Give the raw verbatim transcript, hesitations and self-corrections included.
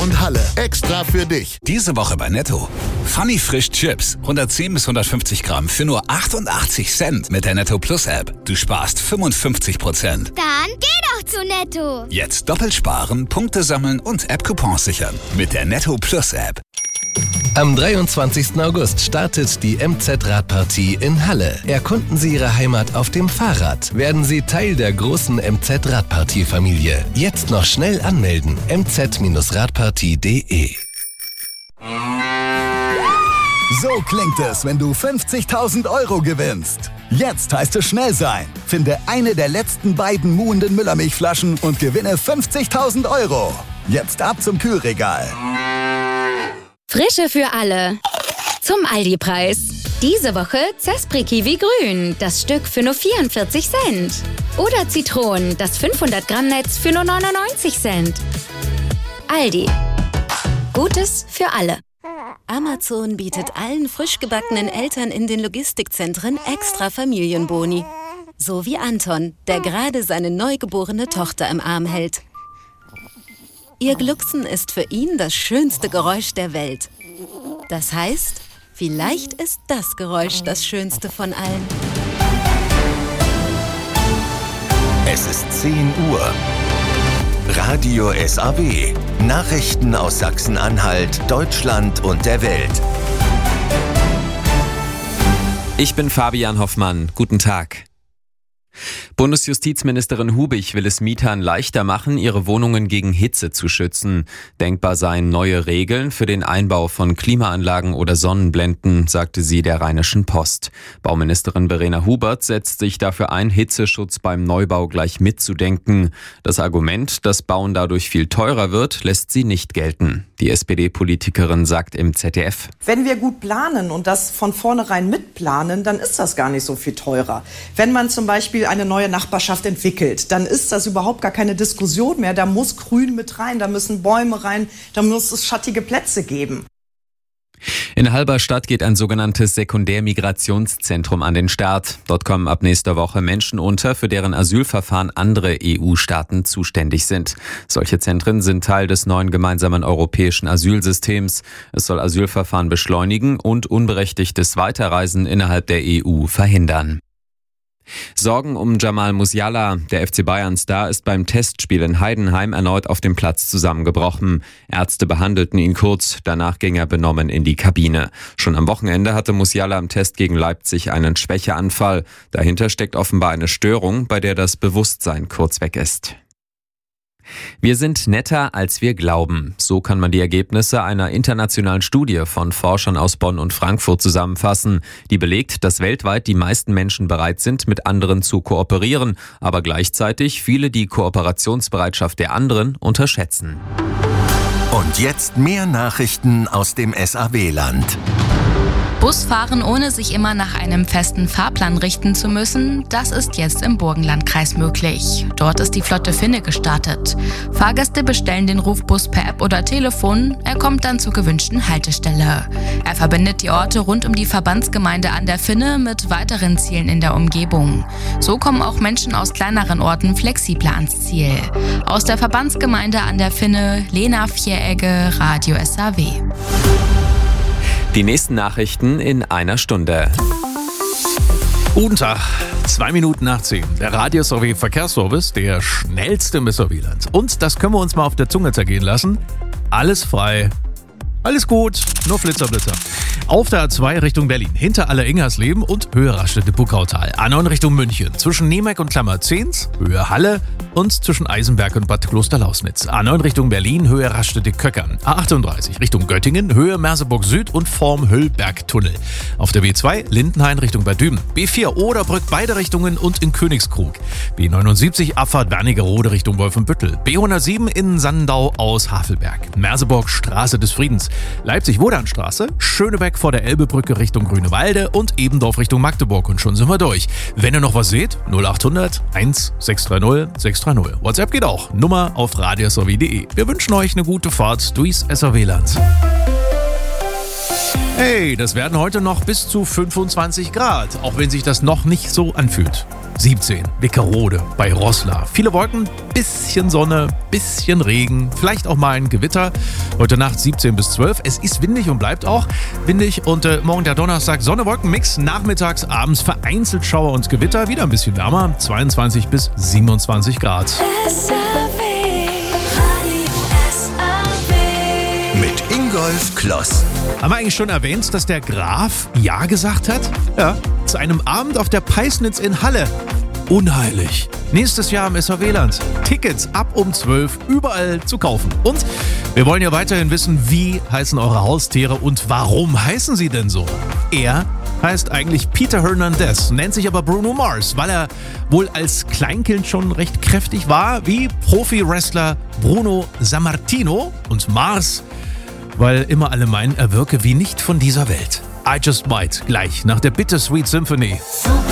und Halle. Extra für dich. Diese Woche bei Netto. Funny Frisch Chips. hundertzehn bis hundertfünfzig Gramm für nur achtundachtzig Cent mit der Netto Plus App. Du sparst fünfundfünfzig Prozent. Dann geh doch zu Netto. Jetzt doppelt sparen, Punkte sammeln und App-Coupons sichern. Mit der Netto Plus App. Am dreiundzwanzigsten August startet die M Z-Radpartie in Halle. Erkunden Sie Ihre Heimat auf dem Fahrrad. Werden Sie Teil der großen M Z-Radpartie-Familie. Jetzt noch schnell anmelden. m z radpartie punkt d e. So klingt es, wenn du fünfzigtausend Euro gewinnst. Jetzt heißt es schnell sein. Finde eine der letzten beiden muhenden Müllermilchflaschen und gewinne fünfzigtausend Euro. Jetzt ab zum Kühlregal. Frische für alle. Zum Aldi-Preis. Diese Woche Zespri Kiwi Grün, das Stück für nur vierundvierzig Cent. Oder Zitronen, das fünfhundert Gramm Netz für nur neunundneunzig Cent. Aldi. Gutes für alle. Amazon bietet allen frisch gebackenen Eltern in den Logistikzentren extra Familienboni. So wie Anton, der gerade seine neugeborene Tochter im Arm hält. Ihr Glucksen ist für ihn das schönste Geräusch der Welt. Das heißt, vielleicht ist das Geräusch das schönste von allen. Es ist zehn Uhr. Radio S A W. Nachrichten aus Sachsen-Anhalt, Deutschland und der Welt. Ich bin Fabian Hoffmann. Guten Tag. Bundesjustizministerin Hubich will es Mietern leichter machen, ihre Wohnungen gegen Hitze zu schützen. Denkbar seien neue Regeln für den Einbau von Klimaanlagen oder Sonnenblenden, sagte sie der Rheinischen Post. Bauministerin Verena Hubert setzt sich dafür ein, Hitzeschutz beim Neubau gleich mitzudenken. Das Argument, dass Bauen dadurch viel teurer wird, lässt sie nicht gelten. Die S P D-Politikerin sagt im Z D F: Wenn wir gut planen und das von vornherein mitplanen, dann ist das gar nicht so viel teurer. Wenn man zum Beispiel eine neue Nachbarschaft entwickelt, dann ist das überhaupt gar keine Diskussion mehr. Da muss Grün mit rein, da müssen Bäume rein, da muss es schattige Plätze geben. In Halberstadt geht ein sogenanntes Sekundärmigrationszentrum an den Start. Dort kommen ab nächster Woche Menschen unter, für deren Asylverfahren andere E U-Staaten zuständig sind. Solche Zentren sind Teil des neuen gemeinsamen europäischen Asylsystems. Es soll Asylverfahren beschleunigen und unberechtigtes Weiterreisen innerhalb der E U verhindern. Sorgen um Jamal Musiala. Der F C Bayern-Star ist beim Testspiel in Heidenheim erneut auf dem Platz zusammengebrochen. Ärzte behandelten ihn kurz, danach ging er benommen in die Kabine. Schon am Wochenende hatte Musiala im Test gegen Leipzig einen Schwächeanfall. Dahinter steckt offenbar eine Störung, bei der das Bewusstsein kurz weg ist. Wir sind netter, als wir glauben. So kann man die Ergebnisse einer internationalen Studie von Forschern aus Bonn und Frankfurt zusammenfassen, die belegt, dass weltweit die meisten Menschen bereit sind, mit anderen zu kooperieren, aber gleichzeitig viele die Kooperationsbereitschaft der anderen unterschätzen. Und jetzt mehr Nachrichten aus dem S A W-Land. Busfahren, ohne sich immer nach einem festen Fahrplan richten zu müssen, das ist jetzt im Burgenlandkreis möglich. Dort ist die Flotte Finne gestartet. Fahrgäste bestellen den Rufbus per App oder Telefon, er kommt dann zur gewünschten Haltestelle. Er verbindet die Orte rund um die Verbandsgemeinde an der Finne mit weiteren Zielen in der Umgebung. So kommen auch Menschen aus kleineren Orten flexibler ans Ziel. Aus der Verbandsgemeinde an der Finne, Lena Vieregge, Radio S A W. Die nächsten Nachrichten in einer Stunde. Guten Tag, zwei Minuten nach zehn. Der Radio S A W Verkehrsservice, der schnellste im S A W-Land. Und das können wir uns mal auf der Zunge zergehen lassen. Alles frei. Alles gut, nur Flitzer, Blitzer. Auf der A zwei Richtung Berlin, hinter Aller-Ingersleben und Höhe Raststätte-Puckautal. A neun Richtung München, zwischen Nemek und Klammerzehns, Höhe Halle und zwischen Eisenberg und Bad Klosterlausnitz. A neun Richtung Berlin, Höhe Raststätte-Köckern. A achtunddreißig Richtung Göttingen, Höhe Merseburg Süd und vorm Höllbergtunnel. Auf der B zwei Lindenhain Richtung Bad Düben. B vier Oderbrück beide Richtungen und in Königskrug. B neunundsiebzig Abfahrt Wernigerode Richtung Wolfenbüttel. B hundertsieben in Sandau aus Havelberg. Merseburg Straße des Friedens. Leipzig-Wodanstraße, Schönebeck vor der Elbebrücke Richtung Grünewalde und Ebendorf Richtung Magdeburg. Und schon sind wir durch. Wenn ihr noch was seht, null achthundert eins sechs drei null sechs drei null. WhatsApp geht auch. Nummer auf radio s a w punkt d e. Wir wünschen euch eine gute Fahrt durchs S A W-Land. Hey, das werden heute noch bis zu fünfundzwanzig Grad, auch wenn sich das noch nicht so anfühlt. siebzehn, Wickerode bei Roßla. Viele Wolken, bisschen Sonne, bisschen Regen, vielleicht auch mal ein Gewitter. Heute Nacht siebzehn bis zwölf. Es ist windig und bleibt auch windig. Und äh, morgen der Donnerstag, Sonne-Wolken-Mix. Nachmittags, abends vereinzelt Schauer und Gewitter. Wieder ein bisschen wärmer, zweiundzwanzig bis siebenundzwanzig Grad. Mit Ingolf Kloss. Haben wir eigentlich schon erwähnt, dass der Graf Ja gesagt hat? Ja, zu einem Abend auf der Peisnitz in Halle. Unheilig. Nächstes Jahr im S V W-Land. Tickets ab um zwölf überall zu kaufen. Und wir wollen ja weiterhin wissen, wie heißen eure Haustiere und warum heißen sie denn so? Er heißt eigentlich Peter Hernandez, nennt sich aber Bruno Mars, weil er wohl als Kleinkind schon recht kräftig war, wie Profi-Wrestler Bruno Sammartino. Und Mars, weil immer alle meinen, er wirke wie nicht von dieser Welt. I Just Might, gleich nach der Bittersweet Symphony.